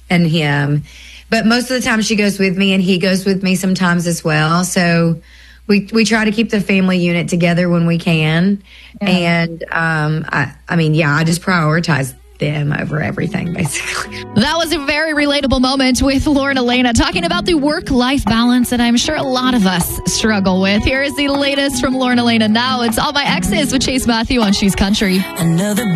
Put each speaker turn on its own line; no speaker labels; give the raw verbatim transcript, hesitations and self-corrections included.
and him. But most of the time she goes with me, and he goes with me sometimes as well. So we we try to keep the family unit together when we can. Yeah. And um, I, I mean, yeah, I just prioritize them over everything, basically.
That was a very relatable moment with Lauren Elena talking about the work-life balance that I'm sure a lot of us struggle with. Here is the latest from Lauren Elena now. It's All My Exes with Chase Matthew on She's Country. Another